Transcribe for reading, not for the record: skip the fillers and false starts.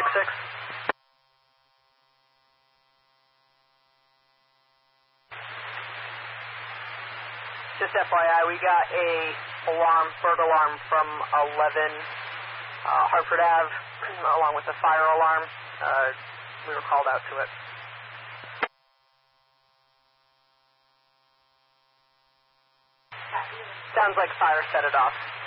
Just FYI, we got a bird alarm from 11 Hartford Ave, along with a fire alarm. We were called out to it. Sounds like fire set it off.